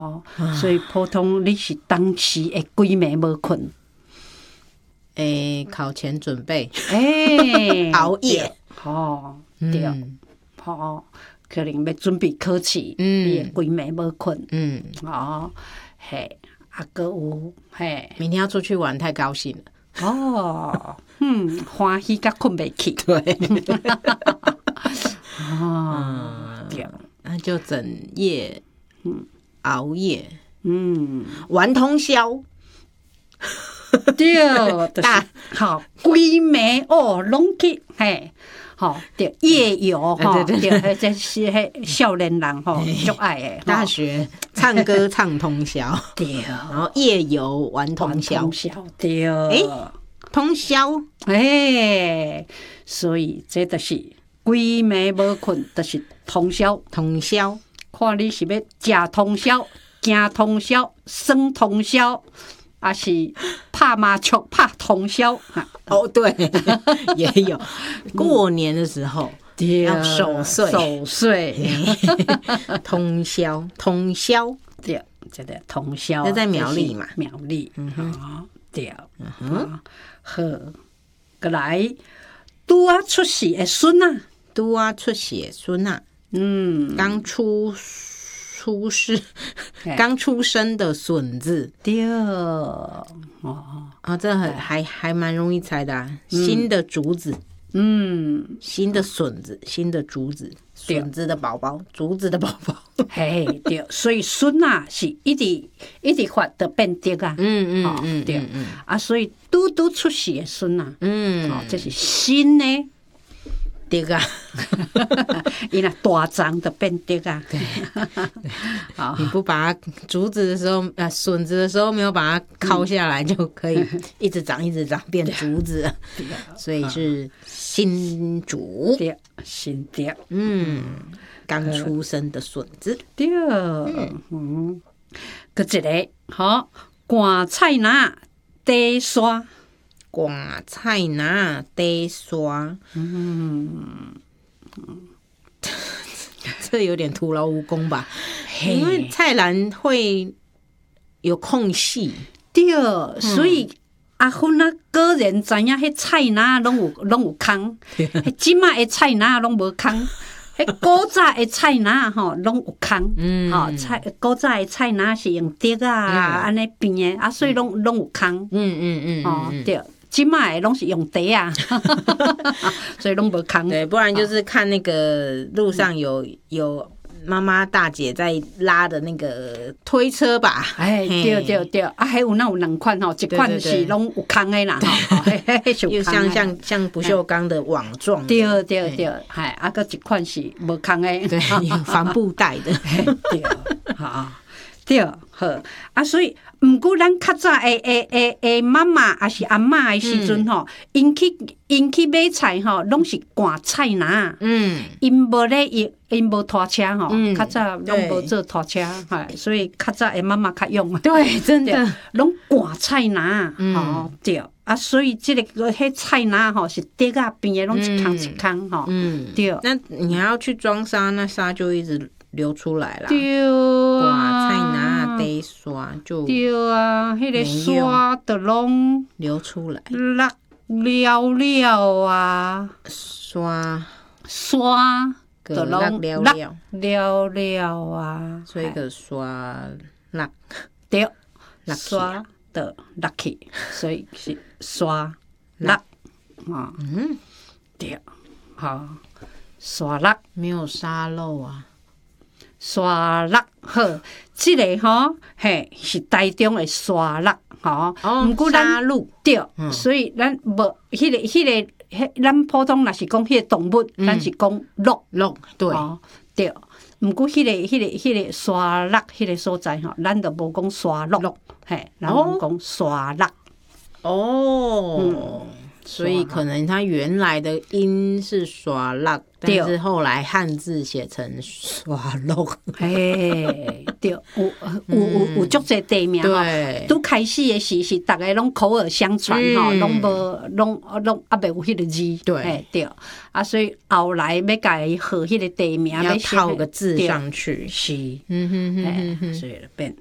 哦，所以普通你是当时会规暝无困。 考前准备， 熬夜， 对，可能要准备考试，你会规暝无困，嘿，还有嘿， 明天要出去玩，太高兴了， 欢喜甲困袂去， 对， 对， 那就整夜，熬夜，玩通宵。 对，大好规暝拢去嘿，对夜游对，这是迄少年人足爱的。 大学唱歌唱通宵， 对， 然后夜游玩通宵， 对， 通宵， 所以这就是规暝无困，就是通宵。看你是要食通宵、行通宵、耍通宵。还是拍麻雀、拍通宵对，也有过年的时候要守岁，通宵， 对，这个通宵， 那在苗栗嘛， 苗栗，对，好，过来，拄啊出世的孙啊， 刚出生的笋子， 对， 这还蛮容易猜的新的竹子，新的笋子，新的竹子，笋子的宝宝，竹子的宝宝， 嘿，对，所以笋啊是一直发的变直啊，对，所以拄出世的笋啊，这是新的。对啊，伊那大张的变直啊！ 你不把它竹子的时候，笋子的时候没有把它敲下来，就可以一直长变竹子，所以是新竹， 新竹， 刚出生的笋子， 对，搁一个寒菜脓地刷。 寒菜脓地刷，这有点徒劳无功吧？因为菜篮会有空隙， 对，所以阿芬啊个人知影，迄菜脓拢有空，迄即卖的菜脓拢无空。迄古早的菜脓拢有空，古早的菜脓是用竹啊，安尼编的，所以拢有空，对。即卖拢是用茶啊，所以拢无空。 对，不然就是看那个路上有妈妈大姐在拉的那个推车吧。 对，还有那有两款一款是拢有空的啦， 又像不锈钢的网状。 对，个一款是无空的， 对，帆布袋的。 对，对，好所以毋过咱较早的妈妈还是阿嬷的时阵因去买菜拢是赶菜脓，因无拖车较早拢无做拖车所以较早的妈妈较勇， 对，真的拢赶菜脓，对所以这个迄菜脓是竹啊边的拢一空一空对， 那你还要去装沙，那沙就一直流出来啦， 对啊，菜脓得刷就对啊，迄个刷的拢流出来， 了啊， 刷的拢了啊， 所以个刷落对，刷的落去，所以是刷落对，好，刷落没有沙漏啊。 沙落好，这个是台中的沙落毋过咱对，所以咱无迄个咱普通若是讲迄个动物，咱是讲鹿，对，毋过迄个沙落迄个所在咱就无讲沙鹿，咱讲沙落。 所以可能它原来的音是刷落，但是后来汉字写成刷落。 嘿，对，有足侪地名吼，拄开始的是大家拢口耳相传吼，拢还袂有迄个字， 对对，啊，所以后来要改和迄个地名要套个字上去， 是，所以变